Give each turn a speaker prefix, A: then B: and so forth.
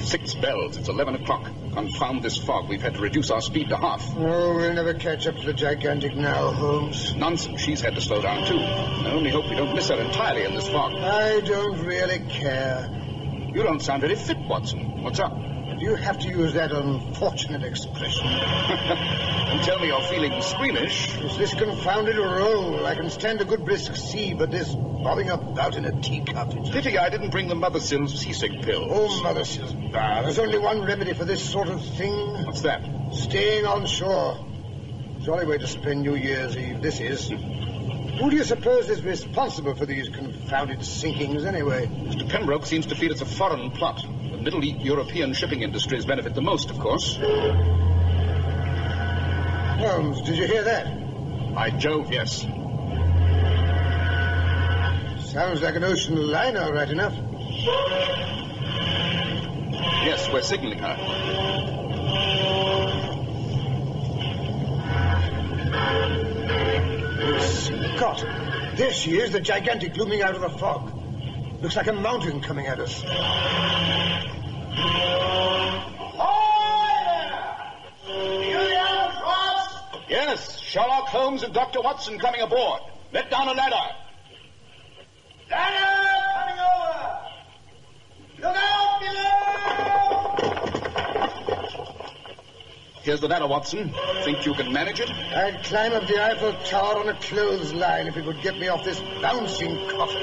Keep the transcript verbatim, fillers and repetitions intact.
A: Six bells. It's eleven o'clock. Confound this fog. We've had to reduce our speed to half.
B: Oh, we'll never catch up to the gigantic now, Holmes.
A: Nonsense. She's had to slow down, too. I only hope we don't miss her entirely in this fog.
B: I don't really care.
A: You don't sound very fit, Watson. What's up?
B: Do you have to use that unfortunate expression?
A: Don't tell me you're feeling squeamish.
B: It's this confounded roll. I can stand a good brisk sea, but this bobbing about in a teacup... It's...
A: Pity I didn't bring the Mothersills seasick pills.
B: Oh, Mothersills. Ah, there's only one remedy for this sort of thing.
A: What's that?
B: Staying on shore. Jolly way to spend New Year's Eve, this is. Who do you suppose is responsible for these confounded sinkings, anyway?
A: Mister Pembroke seems to feel it's a foreign plot. The Middle European shipping industries benefit the most, of course.
B: Holmes, did you hear that?
A: By Jove, yes.
B: Sounds like an ocean liner, right enough.
A: Yes, we're signaling her.
B: Scott, there she is, the gigantic looming out of the fog. Looks like a mountain coming at us.
A: Yes, Sherlock Holmes and Doctor Watson coming aboard. Let down a ladder.
C: Ladder coming over. Look out below.
A: Here's the ladder, Watson. Think you can manage it?
B: I'd climb up the Eiffel Tower on a clothesline if it would get me off this bouncing coffin.